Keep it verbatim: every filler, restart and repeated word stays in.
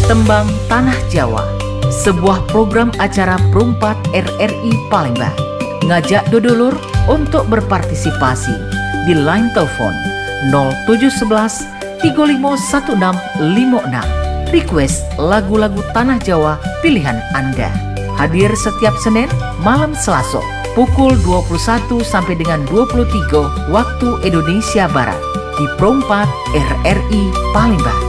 Tembang Tanah Jawa, sebuah program acara Perumpat R R I Palembang. Ngajak dodolur untuk berpartisipasi di line telepon nol tujuh satu satu tiga lima satu enam lima enam. Request lagu-lagu Tanah Jawa pilihan Anda. Hadir setiap Senin malam Selasa pukul dua puluh satu sampai dengan dua puluh tiga waktu Indonesia Barat di Perumpat R R I Palembang.